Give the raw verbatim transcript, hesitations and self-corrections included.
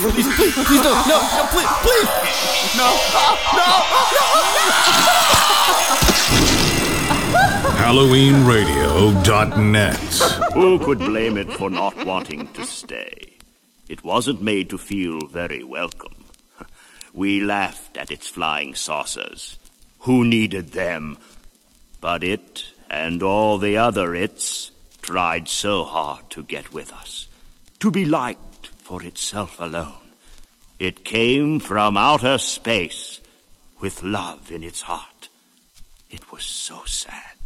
Please, please, please, no, no, no, please, please. No, no, no. Halloween Radio dot net. Who could blame it for not wanting to stay? It wasn't made to feel very welcome. We laughed at its flying saucers. Who needed them? But it, and all the other its, tried so hard to get with us, to be liked for itself alone. It came from outer space with love in its heart. It was so sad.